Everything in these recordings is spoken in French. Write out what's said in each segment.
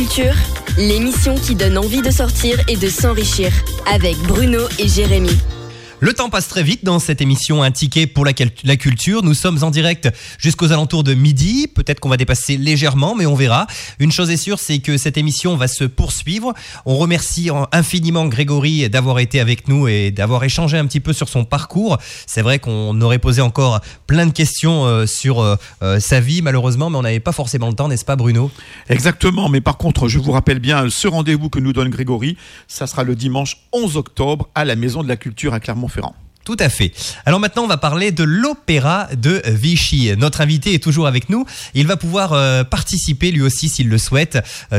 Culture, l'émission qui donne envie de sortir et de s'enrichir avec Bruno et Jérémy. Le temps passe très vite dans cette émission Un ticket pour la culture. Nous sommes en direct jusqu'aux alentours de midi. Peut-être qu'on va dépasser légèrement, mais on verra. Une chose est sûre, c'est que cette émission va se poursuivre. On remercie infiniment Grégory d'avoir été avec nous et d'avoir échangé un petit peu sur son parcours. C'est vrai qu'on aurait posé encore plein de questions sur sa vie, malheureusement, mais on n'avait pas forcément le temps, n'est-ce pas, Bruno ? Exactement, mais par contre, je vous rappelle bien ce rendez-vous que nous donne Grégory. Ça sera le dimanche 11 octobre à la Maison de la Culture à Clermont-Ferrand. Tout à fait. Alors maintenant, on va parler de l'Opéra de Vichy. Notre invité est toujours avec nous. Il va pouvoir participer lui aussi s'il le souhaite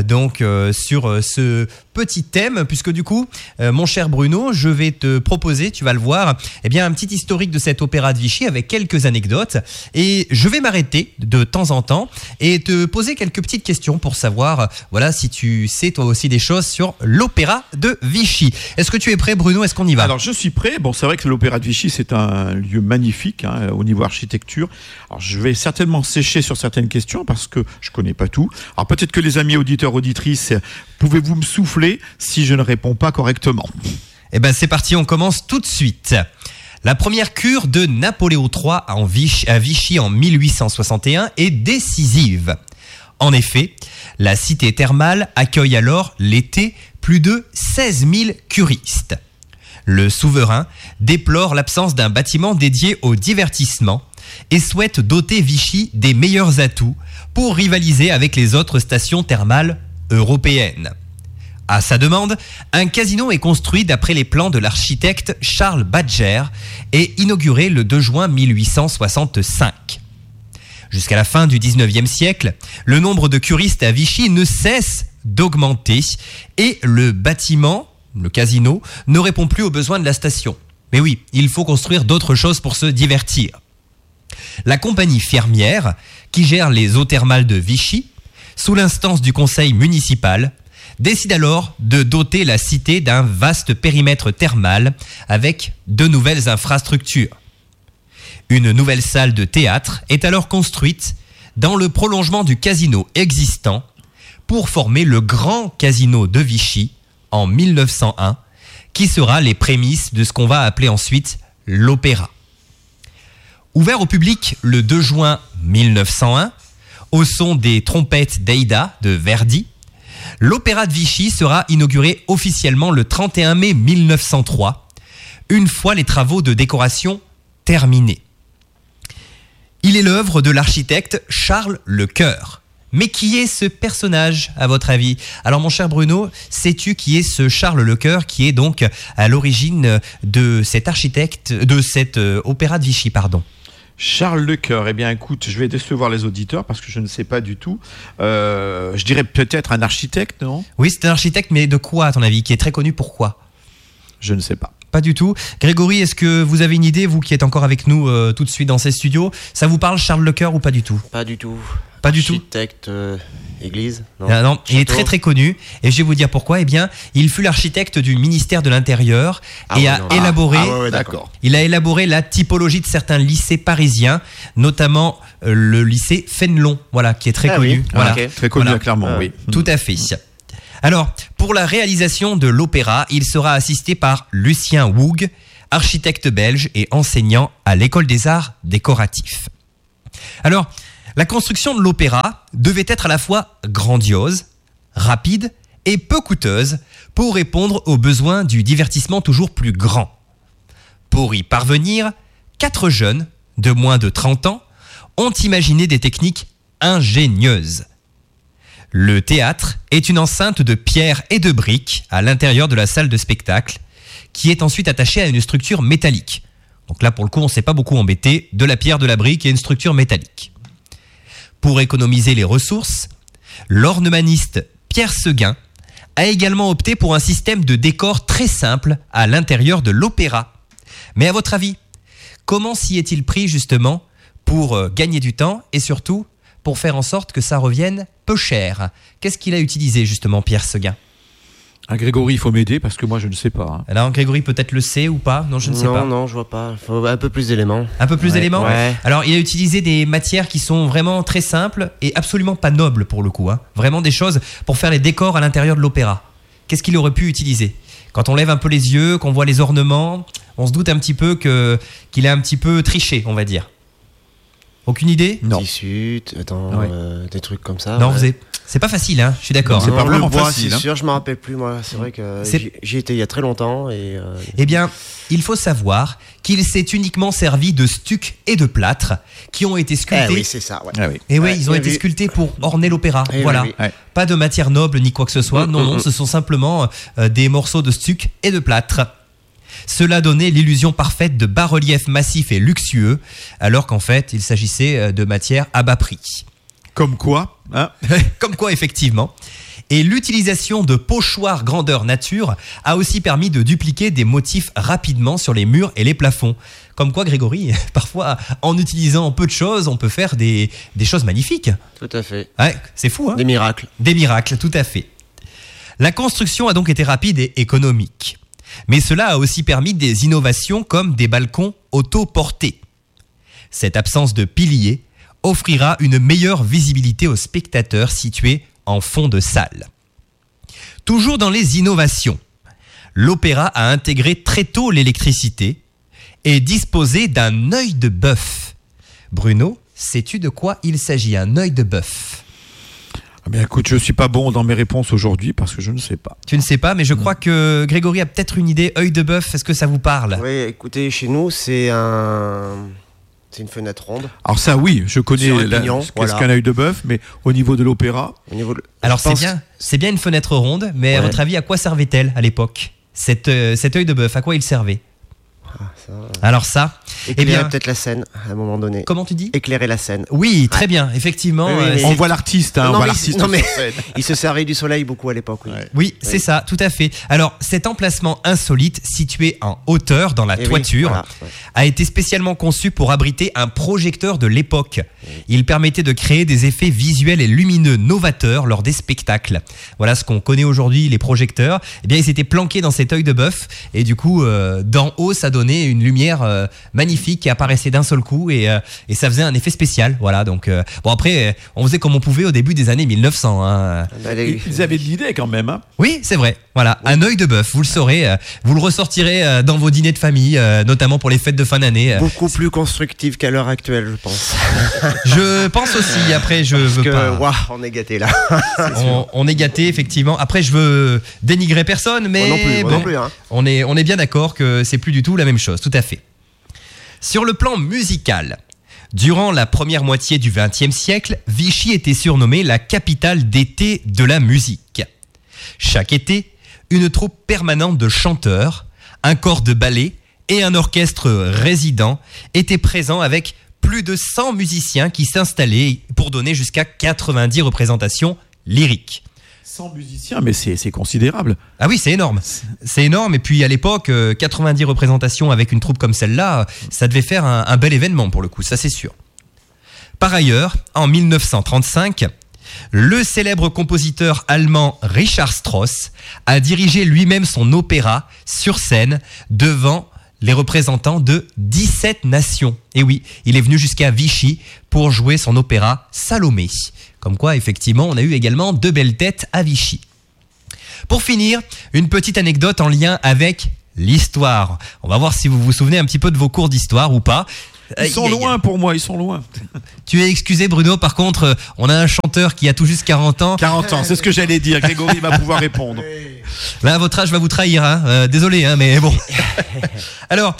sur ce petit thème, puisque du coup, mon cher Bruno, je vais te proposer, tu vas le voir, un petit historique de cet Opéra de Vichy avec quelques anecdotes. Et je vais m'arrêter de temps en temps et te poser quelques petites questions pour savoir, si tu sais toi aussi des choses sur l'Opéra de Vichy. Est-ce que tu es prêt, Bruno ? Est-ce qu'on y va ? Alors, je suis prêt. Bon, c'est vrai que l'Opéra de Vichy, c'est un lieu magnifique au niveau architecture. Alors, je vais certainement sécher sur certaines questions parce que je connais pas tout. Alors, peut-être que les amis auditeurs, auditrices, pouvez-vous me souffler si je ne réponds pas correctement ? C'est parti, on commence tout de suite. La première cure de Napoléon III à Vichy en 1861 est décisive. En effet, la cité thermale accueille alors l'été plus de 16 000 curistes. Le souverain déplore l'absence d'un bâtiment dédié au divertissement et souhaite doter Vichy des meilleurs atouts pour rivaliser avec les autres stations thermales européennes. À sa demande, un casino est construit d'après les plans de l'architecte Charles Badger et inauguré le 2 juin 1865. Jusqu'à la fin du 19e siècle, le nombre de curistes à Vichy ne cesse d'augmenter et le bâtiment, le casino, ne répond plus aux besoins de la station. Mais oui, il faut construire d'autres choses pour se divertir. La compagnie fermière, qui gère les eaux thermales de Vichy, sous l'instance du conseil municipal, décide alors de doter la cité d'un vaste périmètre thermal avec de nouvelles infrastructures. Une nouvelle salle de théâtre est alors construite dans le prolongement du casino existant pour former le grand casino de Vichy en 1901, qui sera les prémices de ce qu'on va appeler ensuite l'opéra. Ouvert au public le 2 juin 1901, au son des trompettes d'Aïda de Verdi, l'Opéra de Vichy sera inauguré officiellement le 31 mai 1903, une fois les travaux de décoration terminés. Il est l'œuvre de l'architecte Charles Lecoeur. Mais qui est ce personnage, à votre avis ? Alors, mon cher Bruno, sais-tu qui est ce Charles Lecoeur qui est donc à l'origine de cet Opéra de Vichy, pardon ? Charles Lecoeur, écoute, je vais décevoir les auditeurs parce que je ne sais pas du tout. Je dirais peut-être un architecte, non ? Oui, c'est un architecte, mais de quoi, à ton avis ? Qui est très connu, pourquoi ? Je ne sais pas. Pas du tout. Grégory, est-ce que vous avez une idée, vous qui êtes encore avec nous tout de suite dans ces studios ? Ça vous parle, Charles Lecoeur, ou pas du tout ? Pas du tout. Pas du tout. Architecte, église ? Non, il est très très connu. Et je vais vous dire pourquoi. Il fut l'architecte du ministère de l'Intérieur et a élaboré. Il a élaboré la typologie de certains lycées parisiens, notamment le lycée Fénelon, qui est très connu. Oui. Okay. Très connu à Clermont, oui. Tout à fait. Alors, pour la réalisation de l'opéra, il sera assisté par Lucien Woug, architecte belge et enseignant à l'École des Arts décoratifs. Alors, la construction de l'opéra devait être à la fois grandiose, rapide et peu coûteuse pour répondre aux besoins du divertissement toujours plus grand. Pour y parvenir, 4 jeunes de moins de 30 ans ont imaginé des techniques ingénieuses. Le théâtre est une enceinte de pierre et de briques à l'intérieur de la salle de spectacle qui est ensuite attachée à une structure métallique. Donc là, pour le coup, on ne s'est pas beaucoup embêté, de la pierre, de la brique et une structure métallique. Pour économiser les ressources, l'ornemaniste Pierre Seguin a également opté pour un système de décor très simple à l'intérieur de l'opéra. Mais à votre avis, comment s'y est-il pris justement pour gagner du temps et surtout pour faire en sorte que ça revienne peu cher ? Qu'est-ce qu'il a utilisé justement, Pierre Seguin ? Grégory, il faut m'aider parce que moi je ne sais pas. Hein. Alors Grégory peut-être le sait ou pas? Non, je ne sais pas. Non, je vois pas. Il faut un peu plus d'éléments. Un peu plus d'éléments? Ouais. Alors il a utilisé des matières qui sont vraiment très simples et absolument pas nobles pour le coup. Hein. Vraiment des choses pour faire les décors à l'intérieur de l'opéra. Qu'est-ce qu'il aurait pu utiliser? Quand on lève un peu les yeux, qu'on voit les ornements, on se doute un petit peu qu'il a un petit peu triché, on va dire. Aucune idée? Non. Tissu, des trucs comme ça. Non, ouais. c'est pas facile, hein. Je suis d'accord. C'est pas vraiment le bois, facile, c'est hein. sûr, je me rappelle plus moi. C'est vrai que j'y étais il y a très longtemps et. Eh bien, il faut savoir qu'il s'est uniquement servi de stuc et de plâtre qui ont été sculptés. Oui, c'est ça. Ouais. Ah oui. Et Ouais, ils ont bien été vu. sculptés pour orner l'opéra. Eh Voilà. oui, oui. Pas de matière noble ni quoi que ce soit. Non, ce sont simplement des morceaux de stuc et de plâtre. Cela donnait l'illusion parfaite de bas-relief massif et luxueux, alors qu'en fait, il s'agissait de matière à bas prix. Comme quoi, hein. Comme quoi, effectivement. Et l'utilisation de pochoirs grandeur nature a aussi permis de dupliquer des motifs rapidement sur les murs et les plafonds. Comme quoi, Grégory, parfois, en utilisant peu de choses, on peut faire des choses magnifiques. Tout à fait. Ouais, c'est fou, hein? Des miracles. Des miracles, tout à fait. La construction a donc été rapide et économique. Mais cela a aussi permis des innovations comme des balcons autoportés. Cette absence de piliers offrira une meilleure visibilité aux spectateurs situés en fond de salle. Toujours dans les innovations, l'opéra a intégré très tôt l'électricité et disposé d'un œil de bœuf. Bruno, sais-tu de quoi il s'agit, un œil de bœuf? Ah ben, écoute, je suis pas bon dans mes réponses aujourd'hui parce que je ne sais pas. Tu ne sais pas, mais je crois que Grégory a peut-être une idée. Œil de bœuf, est-ce que ça vous parle? Oui, écoutez, chez nous, c'est une fenêtre ronde. Alors ça, oui, je connais Sur un pignon, qu'est-ce voilà. qu'un œil de bœuf, mais au niveau de l'opéra, Au niveau Alors je pense- c'est bien une fenêtre ronde, mais à Ouais. votre avis, à quoi servait-elle à l'époque? Cet œil de bœuf, à quoi il servait? ça, Alors ça, éclairer bien- peut-être la scène à un moment donné. comment tu dis? Éclairer la scène. Oui, très bien, effectivement. Oui, mais- on voit l'artiste, hein, Non, on voit mais- l'artiste. non, mais- sur scène. Il se servait du soleil beaucoup à l'époque. Oui. Ouais. Oui, c'est ça, tout à fait. Alors, cet emplacement insolite, situé en hauteur dans la Eh oui, toiture, voilà, ouais. a été spécialement conçu pour abriter un projecteur de l'époque. Il permettait de créer des effets visuels et lumineux novateurs lors des spectacles. Voilà ce qu'on connaît aujourd'hui, les projecteurs. Eh bien, ils étaient planqués dans cet œil de bœuf et du coup, d'en haut, ça donnait une lumière magnifique qui apparaissait d'un seul coup et ça faisait un effet spécial. Voilà, donc bon après, on faisait comme on pouvait au début des années 1900. Hein. Ils avaient de l'idée quand même. Hein. Oui, c'est vrai. Voilà, un œil de bœuf, vous le saurez, vous le ressortirez dans vos dîners de famille, notamment pour les fêtes de fin d'année. Beaucoup plus constructive qu'à l'heure actuelle, je pense. Je pense aussi, après je Parce veux que, pas... waouh, on est gâtés là. On est gâté effectivement. Après, je veux dénigrer personne, mais Moi non plus, moi bon, non plus, hein. on est bien d'accord que c'est plus du tout la même chose, tout à fait. Sur le plan musical, durant la première moitié du XXe siècle, Vichy était surnommée la capitale d'été de la musique. Chaque été, une troupe permanente de chanteurs, un corps de ballet et un orchestre résident étaient présents avec plus de 100 musiciens qui s'installaient pour donner jusqu'à 90 représentations lyriques. 100 musiciens, mais c'est considérable. Ah oui, c'est énorme. C'est énorme. Et puis à l'époque, 90 représentations avec une troupe comme celle-là, ça devait faire un bel événement pour le coup, ça c'est sûr. Par ailleurs, en 1935, le célèbre compositeur allemand Richard Strauss a dirigé lui-même son opéra sur scène devant les représentants de 17 nations. Et oui, il est venu jusqu'à Vichy pour jouer son opéra Salomé. Comme quoi, effectivement, on a eu également deux belles têtes à Vichy. Pour finir, une petite anecdote en lien avec l'histoire. On va voir si vous vous souvenez un petit peu de vos cours d'histoire ou pas. Ils sont loin pour moi, ils sont loin. Tu es excusé Bruno, par contre, on a un chanteur qui a tout juste 40 ans. 40 ans, c'est ce que j'allais dire. Grégory va pouvoir répondre. Là, votre âge va vous trahir, hein. Désolé, hein, mais bon. Alors,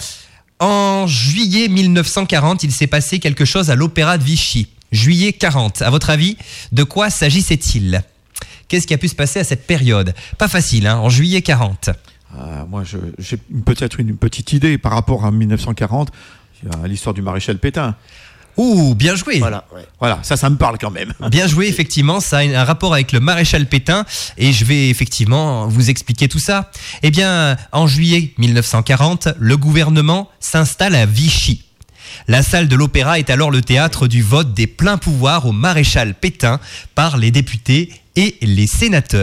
en juillet 1940, il s'est passé quelque chose à l'Opéra de Vichy. Juillet 40. À votre avis, de quoi s'agissait-il? Qu'est-ce qui a pu se passer à cette période? Pas facile, hein, en juillet 40. Moi, j'ai peut-être une petite idée par rapport à 1940, à l'histoire du maréchal Pétain. Ouh, bien joué. Voilà. Ouais. Voilà, ça me parle quand même. Bien joué, effectivement, ça a un rapport avec le maréchal Pétain et je vais effectivement vous expliquer tout ça. Eh bien, en juillet 1940, le gouvernement s'installe à Vichy. La salle de l'opéra est alors le théâtre du vote des pleins pouvoirs au maréchal Pétain par les députés et les sénateurs,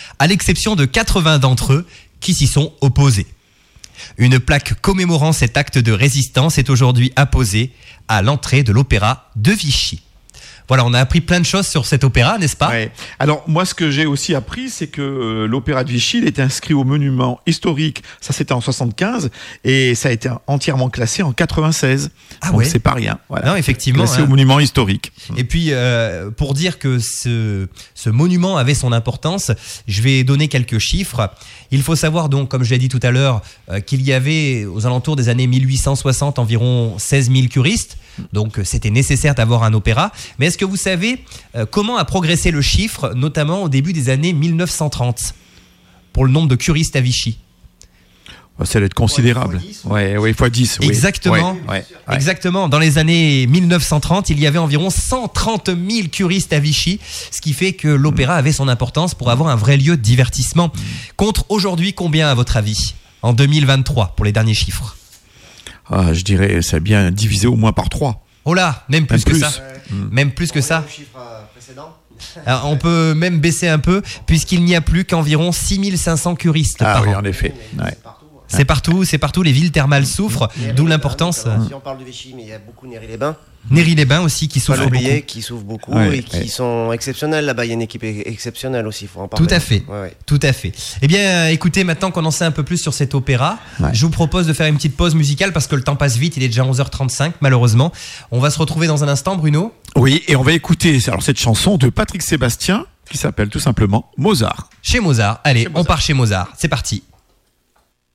à l'exception de 80 d'entre eux qui s'y sont opposés. Une plaque commémorant cet acte de résistance est aujourd'hui apposée à l'entrée de l'opéra de Vichy. Voilà, on a appris plein de choses sur cet opéra, n'est-ce pas ? Ouais. Alors, moi, ce que j'ai aussi appris, c'est que l'opéra de Vichy, il était inscrit au monument historique. Ça, c'était en 75. Et ça a été entièrement classé en 96. Ah donc, ouais. c'est pas rien. Voilà. Non, effectivement. Classé au monument historique. Et puis, pour dire que ce monument avait son importance, je vais donner quelques chiffres. Il faut savoir donc, comme je l'ai dit tout à l'heure, qu'il y avait aux alentours des années 1860 environ 16 000 curistes. Donc c'était nécessaire d'avoir un opéra. Mais est-ce que vous savez comment a progressé le chiffre, notamment au début des années 1930, pour le nombre de curistes à Vichy ? Ça va être considérable. Ouais, fois 10. Oui. Exactement. Ouais. Exactement. Dans les années 1930, il y avait environ 130 000 curistes à Vichy, ce qui fait que l'opéra avait son importance pour avoir un vrai lieu de divertissement. Contre aujourd'hui, combien à votre avis ? En 2023, pour les derniers chiffres. Ah, je dirais, ça a bien divisé au moins par 3. Oh là, même plus que ça. Même plus que ça. Le chiffre précédent. Alors, on peut même baisser un peu, puisqu'il n'y a plus qu'environ 6500 curistes par an. En effet. Ouais. C'est partout, les villes thermales souffrent, d'où l'importance. Si on parle de Vichy, mais il y a beaucoup Néry-les-Bains. Néry-les-Bains aussi qui Faut pas souffrent beaucoup. l'oublier, qui souffrent beaucoup et qui sont exceptionnels. Là-bas, il y a une équipe exceptionnelle aussi, il faut en parler. Tout à fait, tout à fait. Eh bien, écoutez, maintenant qu'on en sait un peu plus sur cet opéra, je vous propose de faire une petite pause musicale parce que le temps passe vite, il est déjà 11h35 malheureusement. On va se retrouver dans un instant, Bruno. Oui, et on va écouter alors cette chanson de Patrick Sébastien qui s'appelle tout simplement Mozart. Chez Mozart, allez, on part chez Mozart, c'est parti.